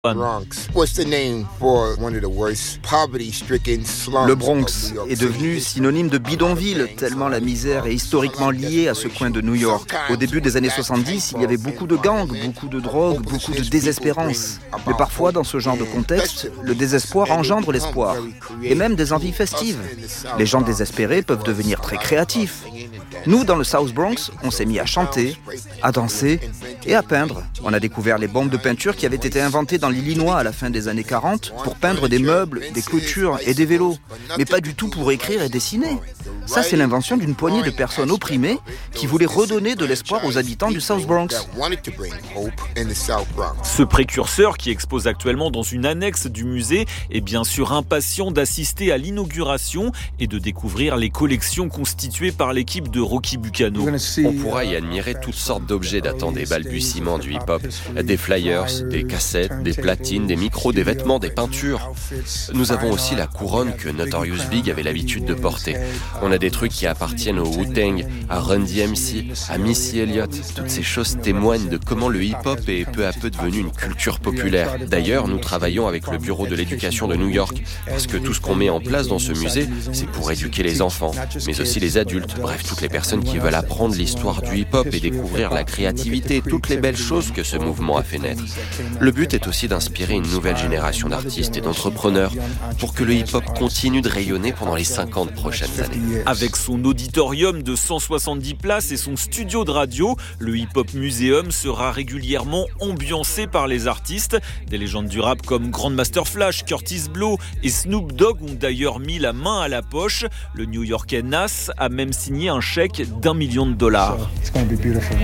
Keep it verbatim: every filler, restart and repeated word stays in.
Le Bronx est devenu synonyme de bidonville, tellement la misère est historiquement liée à ce coin de New York. Au début des années soixante-dix, il y avait beaucoup de gangs, beaucoup de drogue, beaucoup de désespérance. Mais parfois, dans ce genre de contexte, le désespoir engendre l'espoir, et même des envies festives. Les gens désespérés peuvent devenir très créatifs. Nous, dans le South Bronx, on s'est mis à chanter, à danser et à peindre. On a découvert les bombes de peinture qui avaient été inventées dans l'Illinois à la fin des années quarante pour peindre des meubles, des clôtures et des vélos, mais pas du tout pour écrire et dessiner. Ça, c'est l'invention d'une poignée de personnes opprimées qui voulaient redonner de l'espoir aux habitants du South Bronx. Ce précurseur, qui expose actuellement dans une annexe du musée, est bien sûr impatient d'assister à l'inauguration et de découvrir les collections constituées par l'équipe de Rocky Bucano. On pourra y admirer toutes sortes d'objets datant des balbutiements du hip-hop, des flyers, des cassettes, des platines, des micros, des vêtements, des peintures. Nous avons aussi la couronne que Notorious Big avait l'habitude de porter. On a des trucs qui appartiennent au Wu-Tang, à Run D M C, à Missy Elliott. Toutes ces choses témoignent de comment le hip-hop est peu à peu devenu une culture populaire. D'ailleurs, nous travaillons avec le Bureau de l'éducation de New York, parce que tout ce qu'on met en place dans ce musée, c'est pour éduquer les enfants, mais aussi les adultes, bref, toutes les personnes qui veulent apprendre l'histoire du hip-hop et découvrir la créativité, toutes les belles choses que ce mouvement a fait naître. Le but est aussi d'inspirer une nouvelle génération d'artistes et d'entrepreneurs pour que le hip-hop continue de rayonner pendant les cinquante prochaines années. Avec son auditorium de cent soixante-dix places et son studio de radio, le Hip Hop Museum sera régulièrement ambiancé par les artistes. Des légendes du rap comme Grandmaster Flash, Kurtis Blow et Snoop Dogg ont d'ailleurs mis la main à la poche. Le New-Yorkais Nas a même signé un chèque d'un million de dollars.